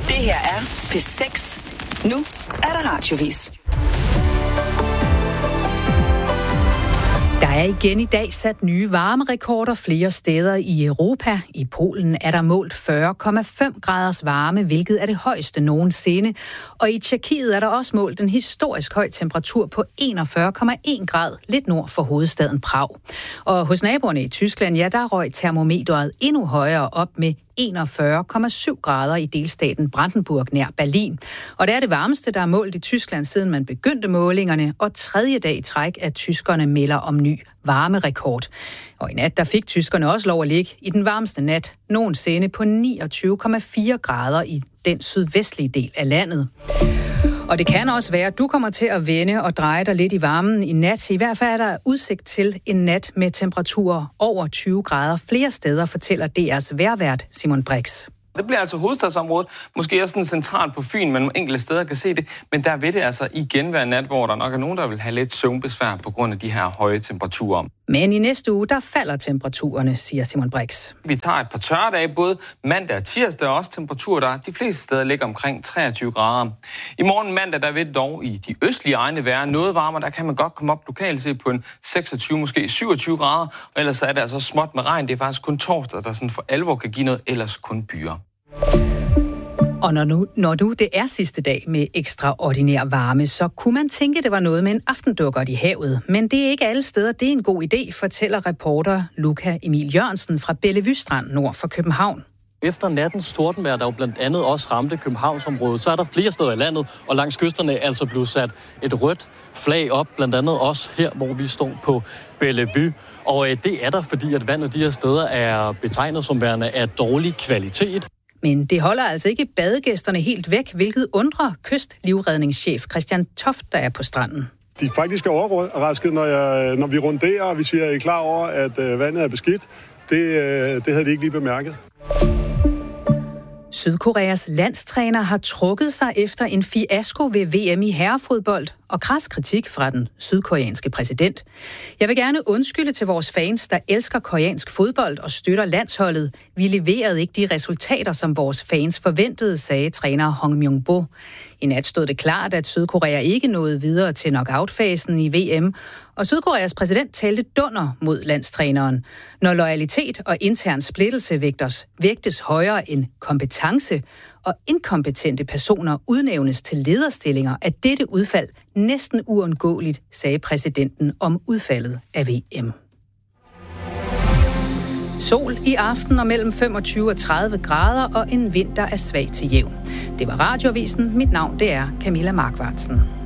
Det her er P6. Nu er der radiovis. Der er igen i dag sat nye varmerekorder flere steder i Europa. I Polen er der målt 40,5 graders varme, hvilket er det højeste nogensinde. Og i Tjekkiet er der også målt en historisk høj temperatur på 41,1 grad, lidt nord for hovedstaden Prag. Og hos naboerne i Tyskland, ja, der røg termometeret endnu højere op med 41,7 grader i delstaten Brandenburg nær Berlin. Og det er det varmeste, der er målt i Tyskland, siden man begyndte målingerne, og tredje dag i træk, at tyskerne melder om ny varmerekord. Og i nat, der fik tyskerne også lov at ligge i den varmeste nat nogensinde på 29,4 grader i den sydvestlige del af landet. Og det kan også være, at du kommer til at vende og dreje dig lidt i varmen i nat. I hvert fald er der udsigt til en nat med temperaturer over 20 grader flere steder, fortæller DR's vejrvært Simon Brix. Det bliver altså hovedstadsområdet, måske også sådan centralt på Fyn, men enkelte steder kan se det. Men der vil det altså igen være nat, hvor der nok er nogen, der vil have lidt søvnbesvær på grund af de her høje temperaturer. Men i næste uge, der falder temperaturerne, siger Simon Brix. Vi tager et par tørre dage, både mandag og tirsdag, og også temperaturer, der de fleste steder ligger omkring 23 grader. I morgen mandag, der vil det dog i de østlige egne være noget varmere. Der kan man godt komme op lokalt se på en 26, måske 27 grader. Og ellers er det altså småt med regn. Det er faktisk kun torsdag, der sådan for alvor kan give noget, ellers kun byer. Og når nu det er sidste dag med ekstraordinær varme, så kunne man tænke, det var noget med en aftendukkert i havet. Men det er ikke alle steder, det er en god idé, fortæller reporter Luca Emil Jørgensen fra Bellevue Strand nord for København. Efter nattens tordenvejr, der jo blandt andet også ramte Københavnsområdet, så er der flere steder i landet, og langs kysterne er altså blevet sat et rødt flag op, blandt andet også her, hvor vi står på Bellevue. Og det er der, fordi at vandet de her steder er betegnet som værende af dårlig kvalitet. Men det holder altså ikke badegæsterne helt væk, hvilket undrer kystlivredningschef Christian Toft, der er på stranden. De faktisk er overrasket, når vi runderer, og vi siger, at I er klar over, at vandet er beskidt. Det havde de ikke lige bemærket. Sydkoreas landstræner har trukket sig efter en fiasko ved VM i herrefodbold og kras kritik fra den sydkoreanske præsident. Jeg vil gerne undskylde til vores fans, der elsker koreansk fodbold og støtter landsholdet. Vi leverede ikke de resultater, som vores fans forventede, sagde træner Hong Myung-bo. I nat stod det klart, at Sydkorea ikke nåede videre til knockout-fasen i VM, og Sydkoreas præsident talte dunder mod landstræneren. Når loyalitet og intern splittelse vægtes højere end kompetence, og inkompetente personer udnævnes til lederstillinger, er dette udfald næsten uundgåeligt, sagde præsidenten om udfaldet af VM. Sol i aften og mellem 25 og 30 grader, og en vind, der er svag til jævn. Det var Radioavisen. Mit navn, det er Camilla Markvartsen.